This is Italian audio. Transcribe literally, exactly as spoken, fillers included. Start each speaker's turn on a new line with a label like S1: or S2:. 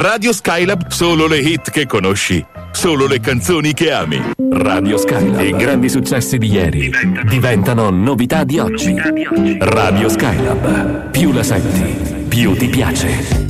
S1: Radio Skylab, solo le hit che conosci, solo le canzoni che ami.
S2: Radio Skylab. I grandi successi di ieri diventano, diventano novità di oggi. Radio Skylab. Più la senti, più ti piace.